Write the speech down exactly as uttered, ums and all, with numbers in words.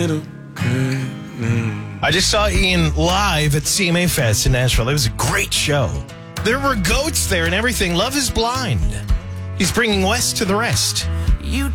I just saw Ian live at C M A Fest in Nashville. It was a great show. There were goats there and everything. Love is Blind. He's bringing West to the rest. You